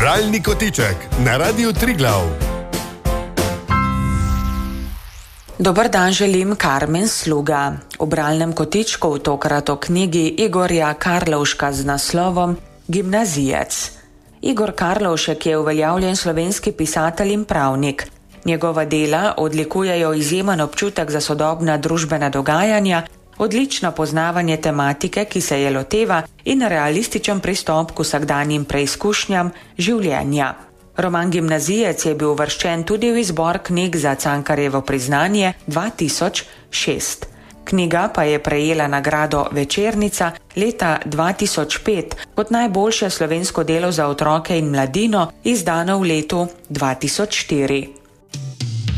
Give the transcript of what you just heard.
Bralni kotiček na Radiu Triglav. Dober dan želim, Karmen Sluga. V bralnem kotičku tokrat o knjigi Igorja Karlovška z naslovom Gimnazijec. Igor Karlovšek je uveljavljen slovenski pisatelj in pravnik. Njegova dela odlikujejo izjemen občutek za sodobna družbena dogajanja, odlično poznavanje tematike, ki se je loteva, in realističen pristop k vsakdanjim preizkušnjam življenja. Roman Gimnazijec je bil uvrščen tudi v izbor knjig za Cankarjevo priznanje 2006. Knjiga pa je prejela nagrado Večernica leta 2005 kot najboljše slovensko delo za otroke in mladino, izdano v letu 2004.